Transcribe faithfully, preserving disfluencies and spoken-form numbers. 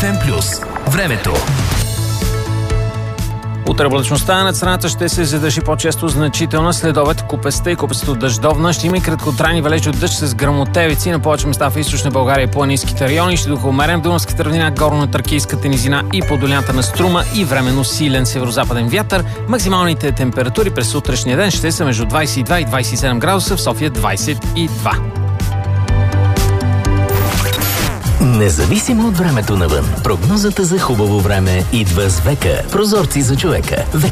еф ем плюс. Времето. Утре облачността над страната ще се задържи по-често значителна. Следобед купеста и купесто дъждовна. Ще има и краткотрайни валежи от дъжд с гръмотевици на повече места в източна България и планинските райони. Ще духа умерен в Дунавската равнина, горно-тракийската низина и по долината на Струма и временно силен северозападен вятър. Максималните температури през утрешния ден ще са между двадесет и два и двадесет и седем градуса, в София двадесет и два. Независимо от времето навън, прогнозата за хубаво време идва с Века. Прозорци за човека.